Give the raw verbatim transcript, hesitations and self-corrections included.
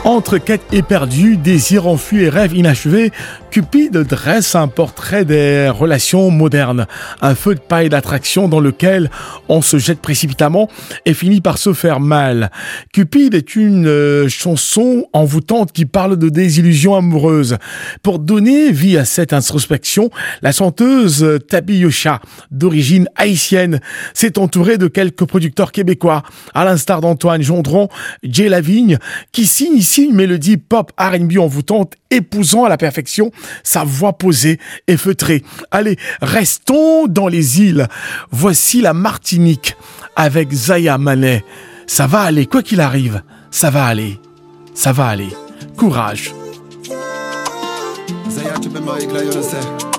Entre quête éperdue, désir enfui et rêve inachevé, Cupid dresse un portrait des relations modernes. Un feu de paille d'attraction dans lequel on se jette précipitamment et finit par se faire mal. Cupid est une euh, chanson envoûtante qui parle de désillusion amoureuse. Pour donner vie à cette introspection, la chanteuse Tabi Yosha, d'origine haïtienne, s'est entourée de quelques producteurs québécois, à l'instar d'Antoine Gendron, Jay Lavigne, qui signe ici une mélodie pop R and B envoûtante, épousant à la perfection sa voix posée et feutrée. Allez, restons dans les îles. Voici la Martinique avec Zaya Manet. Ça va aller, quoi qu'il arrive, ça va aller, ça va aller. Courage. Zaya, tu peux me régler, je le sais.